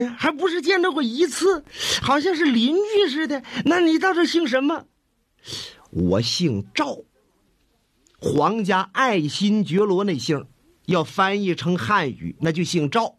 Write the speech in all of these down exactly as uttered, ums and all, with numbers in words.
还不是见到过一次，好像是邻居似的。那你到底姓什么？我姓赵，皇家爱新觉罗那姓，要翻译成汉语，那就姓赵。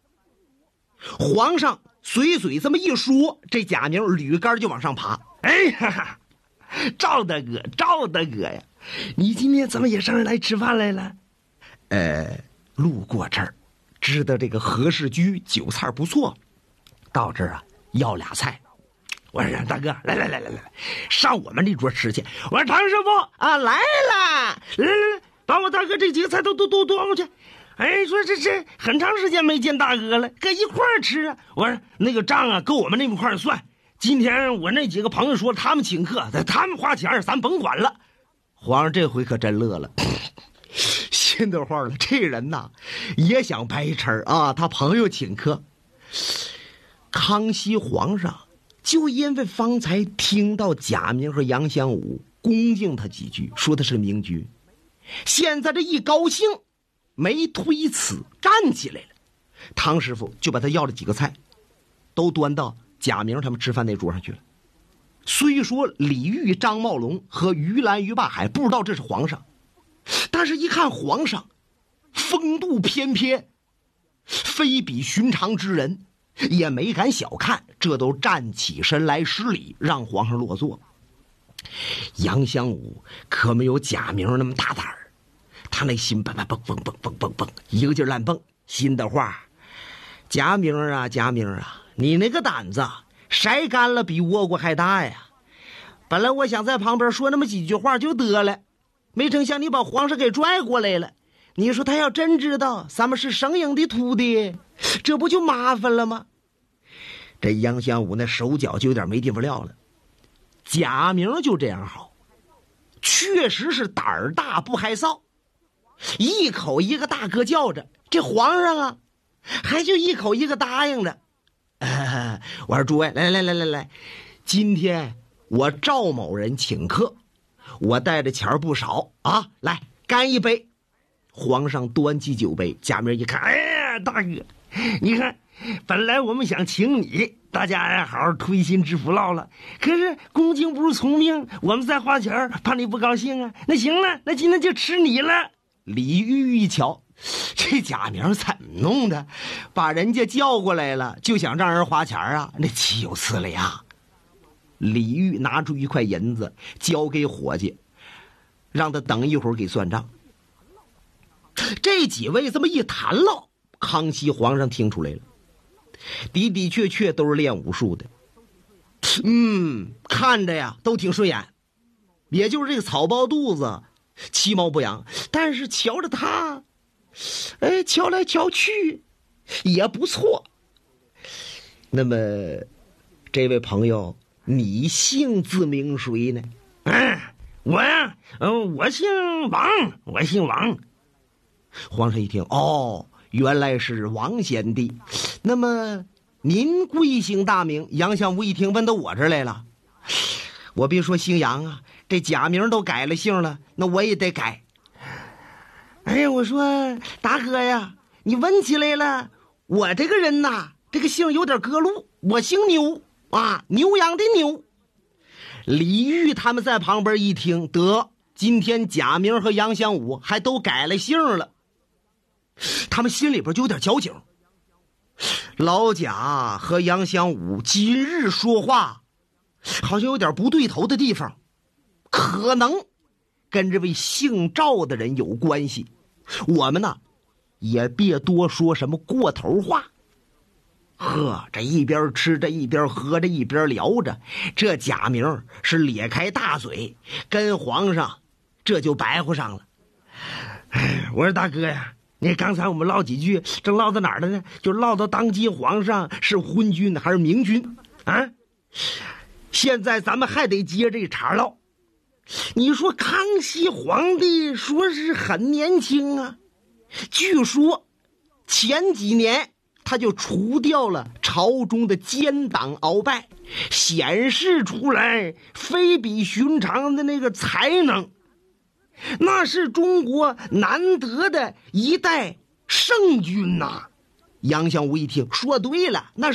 皇上随嘴这么一说，这假名捋杆就往上爬。哎呀，赵大哥，赵大哥呀，你今天怎么也上这来吃饭来了？呃，路过这儿，知道这个和氏居酒菜不错，到这儿啊要俩菜。我说大哥，来来来来来，上我们这桌吃去。我说唐师傅啊，来了，来来来，把我大哥这几个菜都都都端过去。哎，说这这很长时间没见大哥了，搁一块儿吃啊。我说那个账啊，搁我们那块儿算。今天我那几个朋友说他们请客，他们花钱，咱甭管了。皇上这回可真乐了，心都话了，这人呐也想白吃啊，他朋友请客。康熙皇上就因为方才听到贾明和杨香武恭敬他几句，说他是明君，现在这一高兴，没推辞，站起来了。唐师傅就把他要了几个菜，都端到贾明他们吃饭那桌上去了。虽说李煜、张茂龙和于兰、于霸海不知道这是皇上，但是一看皇上风度翩翩，非比寻常之人，也没敢小看，这都站起身来施礼，让皇上落座。杨香武可没有贾明那么大胆儿，他那心蹦蹦蹦蹦蹦蹦蹦蹦，一个劲儿乱蹦，心的话，贾明啊贾明啊，你那个胆子晒干了比倭瓜还大呀！本来我想在旁边说那么几句话就得了，没成想你把皇上给拽过来了。你说他要真知道咱们是生营的徒弟，这不就麻烦了吗？这杨香武那手脚就有点没地方撂了。贾明就这样好，确实是胆儿大不害臊，一口一个大哥叫着，这皇上啊还就一口一个答应着。呃、我说诸位，来来来来来，今天我赵某人请客，我带着钱不少啊，来干一杯。皇上端起酒杯，贾明一看，哎呀大哥，你看本来我们想请你，大家好好推心置腹唠了，可是恭敬不如从命，我们再花钱怕你不高兴啊。那行了，那今天就吃你了。李煜一瞧，这贾明怎么弄的，把人家叫过来了，就想让人花钱啊，那岂有此理啊！李煜拿出一块银子交给伙计，让他等一会儿给算账。这几位这么一谈唠，康熙皇上听出来了，的的确确都是练武术的，嗯，看着呀都挺顺眼，也就是这个草包肚子其貌不扬，但是瞧着他，哎，瞧来瞧去也不错。那么这位朋友，你姓字名谁呢？嗯，我呀，嗯，我姓王，我姓王。皇上一听，哦，原来是王贤弟。那么您贵姓大名？杨香武一听，问到我这儿来了。我别说姓杨啊，这假名都改了姓了，那我也得改。哎呀，我说大哥呀，你问起来了，我这个人呐，这个姓有点隔路，我姓牛啊，牛羊的牛。李煜他们在旁边一听，得，今天贾明和杨香武还都改了姓了，他们心里边就有点矫情。老贾和杨香武今日说话好像有点不对头的地方，可能跟这位姓赵的人有关系。我们呢也别多说什么过头话。呵，这一边吃着一边喝着一边聊着，这贾明是咧开大嘴跟皇上这就白话上了。哎，我说大哥呀，你刚才我们唠几句，正唠到哪儿了呢？就唠到当今皇上是昏君还是明君啊？现在咱们还得接这茬唠。你说康熙皇帝说是很年轻啊，据说前几年他就除掉了朝中的奸党鳌拜，显示出来非比寻常的那个才能，那是中国难得的一代圣君呐、啊。杨香武一听，说对了，那是